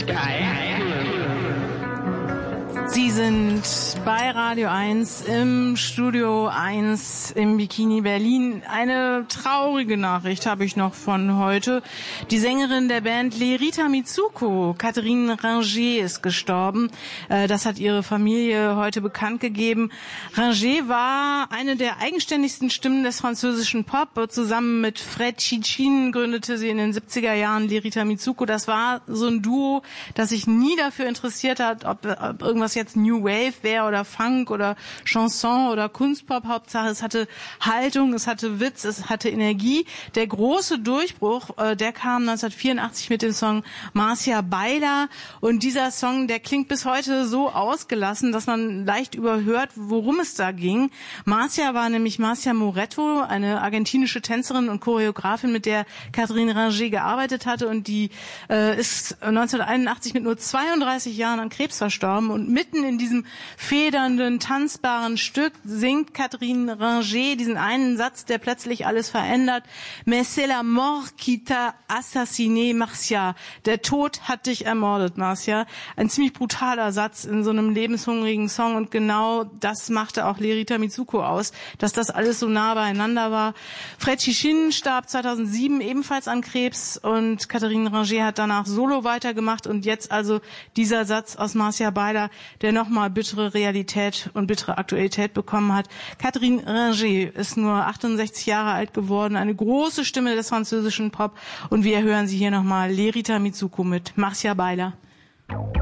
Sie sind bei Radio 1 im Studio 1 im Bikini Berlin. Eine traurige Nachricht habe ich noch von heute. Die Sängerin der Band Lerita Mitsuko, Catherine Ringer, ist gestorben. Das hat ihre Familie heute bekannt gegeben. Ringer war eine der eigenständigsten Stimmen des französischen Pop. Zusammen mit Fred Cichin gründete sie in den 70er Jahren Lerita Mitsuko. Das war so ein Duo, das sich nie dafür interessiert hat, ob irgendwas jetzt New Wave wäre oder Funk oder Chanson oder Kunstpop. Hauptsache es hatte Haltung, es hatte Witz, es hatte Energie. Der große Durchbruch, der kam 1984 mit dem Song Marcia Baila. Und dieser Song, der klingt bis heute so ausgelassen, dass man leicht überhört, worum es da ging. Marcia war nämlich Marcia Moretto, eine argentinische Tänzerin und Choreografin, mit der Catherine Ringer gearbeitet hatte. Und die ist 1981 mit nur 32 Jahren an Krebs verstorben. Und mitten in diesem federnden, tanzbaren Stück singt Catherine Ringer diesen einen Satz, der plötzlich alles verändert. Mais c'est la mort qui t'a assassiné, Marcia. Der Tod hat dich ermordet, Marcia. Ein ziemlich brutaler Satz in so einem lebenshungrigen Song, und genau das machte auch Lerita Mitsuko aus, dass das alles so nah beieinander war. Fred Cichin starb 2007 ebenfalls an Krebs, und Catherine Ringer hat danach solo weitergemacht, und jetzt also dieser Satz aus Marcia Baila, der nochmal bittere Realität und bittere Aktualität bekommen hat. Catherine Ringer ist nur 68 Jahre alt geworden, eine große Stimme des französischen Pop, und wir hören sie hier nochmal, Lerita Mitsuko mit Marcia Baila.